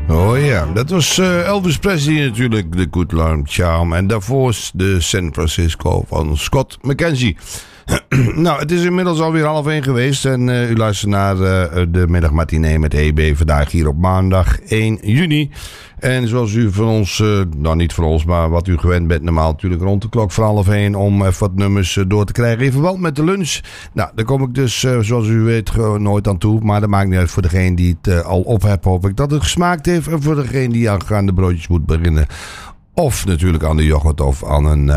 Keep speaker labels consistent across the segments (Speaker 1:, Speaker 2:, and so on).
Speaker 1: Oh ja, dat was Elvis Presley natuurlijk, de Good Alarm Charm. En daarvoor de San Francisco van Scott McKenzie. Nou, het is inmiddels alweer 12:30 geweest en u luistert naar de middagmatinee met EB vandaag hier op maandag 1 juni. En zoals u van ons, nou niet van ons, maar wat u gewend bent normaal natuurlijk rond de klok voor 12:30 om even wat nummers door te krijgen in verband met de lunch. Nou, daar kom ik dus zoals u weet nooit aan toe, maar dat maakt niet uit voor degene die het al op heeft, hoop ik dat het gesmaakt heeft. En voor degene die aan de broodjes moet beginnen. Of natuurlijk aan de yoghurt of aan een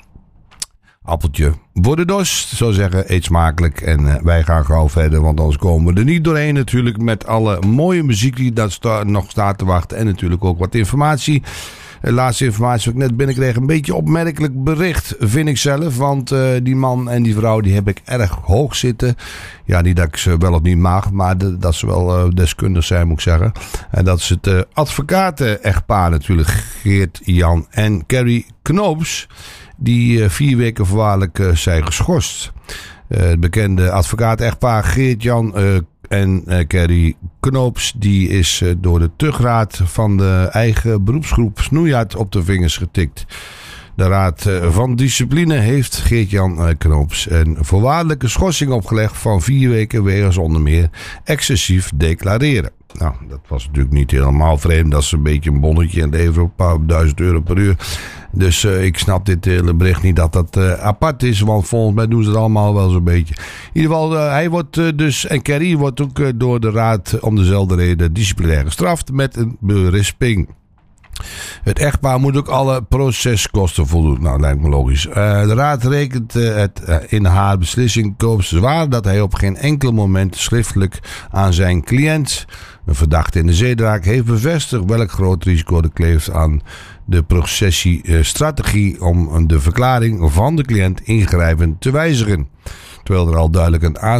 Speaker 1: appeltje voor de dorst. Zo zeggen, eet smakelijk. En wij gaan gauw verder, want anders komen we er niet doorheen natuurlijk met alle mooie muziek die daar nog staat te wachten. En natuurlijk ook wat informatie. De laatste informatie wat ik net binnenkreeg, een beetje opmerkelijk bericht, vind ik zelf. Want die man en die vrouw, die heb ik erg hoog zitten. Ja, niet dat ik ze wel of niet mag, maar dat ze wel deskundig zijn, moet ik zeggen. En dat is het advocaten-echtpaar natuurlijk, Geert-Jan en Carrie Knoops, die 4 weken voorwaardelijk zijn geschorst. Het bekende advocaat-echtpaar Geert-Jan en Carrie Knoops, die is door de tuchtraad van de eigen beroepsgroep snoeihard op de vingers getikt. De Raad van Discipline heeft Geert-Jan Knoops een voorwaardelijke schorsing opgelegd van 4 weken wegens onder meer excessief declareren. Nou, dat was natuurlijk niet helemaal vreemd. Dat is een beetje een bonnetje en leveren op een paar duizend euro per uur. Dus ik snap dit hele bericht niet dat dat apart is. Want volgens mij doen ze het allemaal wel zo'n beetje. In ieder geval, hij wordt dus, en Carrie wordt ook door de raad om dezelfde reden disciplinair gestraft met een berisping. Het echtpaar moet ook alle proceskosten voldoen. Nou, lijkt me logisch. De raad rekent het in haar beslissing zwaar dat hij op geen enkel moment schriftelijk aan zijn cliënt, een verdachte in de zeedraak, heeft bevestigd welk groot risico er kleeft aan de processiestrategie om de verklaring van de cliënt ingrijpend te wijzigen. Terwijl er al duidelijk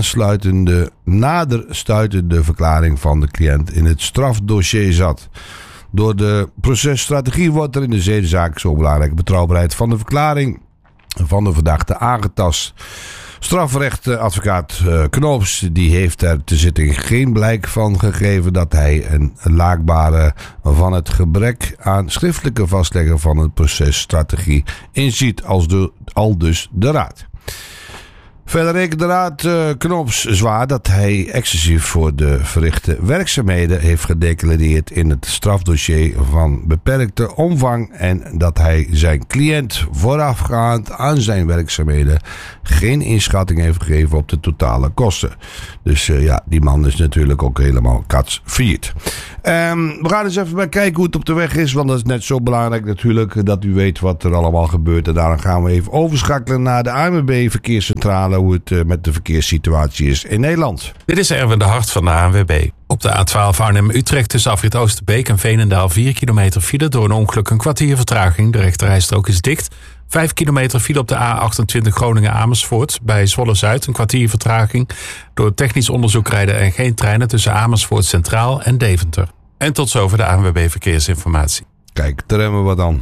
Speaker 1: een nader stuitende verklaring van de cliënt in het strafdossier zat. Door de processtrategie wordt er in de zedenzaak zo belangrijke betrouwbaarheid van de verklaring van de verdachte aangetast. Strafrechtadvocaat Knoops die heeft er te zitting geen blijk van gegeven dat hij een laakbare van het gebrek aan schriftelijke vastleggen van een processtrategie inziet, aldus de raad. Verder rekent de raad Knoops zwaar dat hij excessief voor de verrichte werkzaamheden heeft gedeclareerd in het strafdossier van beperkte omvang en dat hij zijn cliënt voorafgaand aan zijn werkzaamheden geen inschatting heeft gegeven op de totale kosten. Dus ja, die man is natuurlijk ook helemaal katsfailliet. We gaan eens even bij kijken hoe het op de weg is, want dat is net zo belangrijk natuurlijk dat u weet wat er allemaal gebeurt. En daarom gaan we even overschakelen naar de ANWB Verkeerscentrale, hoe het met de verkeerssituatie is in Nederland.
Speaker 2: Dit is Erwin de Hart van de ANWB. Op de A12 Arnhem-Utrecht tussen afrit Oosterbeek en Veenendaal 4 kilometer file. Door een ongeluk een kwartier vertraging. De rechterrijstrook is dicht. 5 kilometer file op de A28 Groningen-Amersfoort. Bij Zwolle-Zuid een kwartier vertraging. Door technisch onderzoek rijden er geen treinen tussen Amersfoort Centraal en Deventer. En tot zover de ANWB Verkeersinformatie.
Speaker 1: Kijk, daar hebben we wat aan.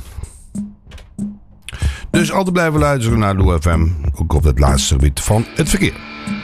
Speaker 1: Dus altijd blijven luisteren naar Doe FM. Ook op het laatste gebied van het verkeer.